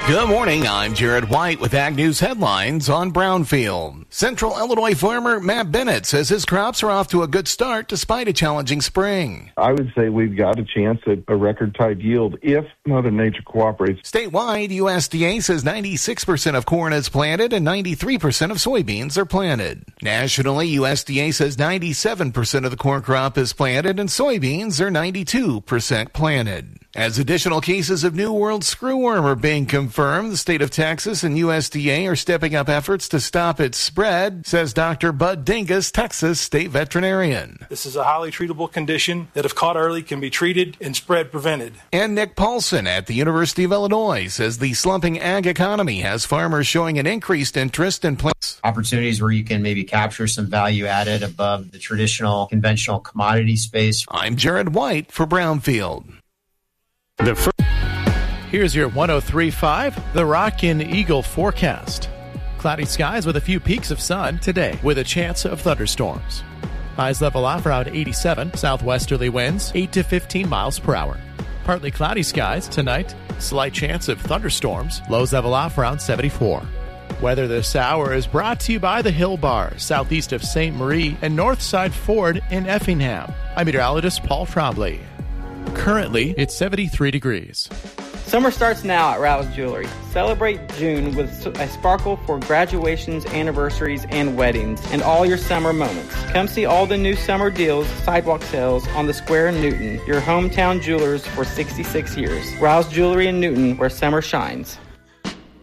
Good morning, I'm Jared White with Ag News headlines on Brownfield. Central Illinois farmer Matt Bennett says his crops are off to a good start despite a challenging spring. I would say we've got a chance at a record-type yield if Mother Nature cooperates. Statewide, USDA says 96% of corn is planted and 93% of soybeans are planted. Nationally, USDA says 97% of the corn crop is planted and soybeans are 92% planted. As additional cases of New World screwworm are being confirmed, the state of Texas and USDA are stepping up efforts to stop its spread, says Dr. Bud Dingus, Texas state veterinarian. This is a highly treatable condition that, if caught early, can be treated and spread prevented. And Nick Paulson at the University of Illinois says the slumping ag economy has farmers showing an increased interest in plants. Opportunities where you can maybe capture some value added above the traditional conventional commodity space. I'm Jared White for Brownfield. Here's your 103.5 The Rockin' Eagle forecast. Cloudy skies with a few peaks of sun today with a chance of thunderstorms. Highs level off around 87, southwesterly winds 8 to 15 miles per hour. Partly cloudy skies tonight, slight chance of thunderstorms, lows level off around 74. Weather this hour is brought to you by the Hill Bar, southeast of St. Marie and Northside Ford in Effingham. I'm meteorologist Paul Trombley. Currently, it's 73 degrees. Summer starts now at Rouse Jewelry. Celebrate June with a sparkle for graduations, anniversaries, and weddings, and all your summer moments. Come see all the new summer deals, sidewalk sales on the Square in Newton, your hometown jewelers for 66 years. Rouse Jewelry in Newton, where summer shines.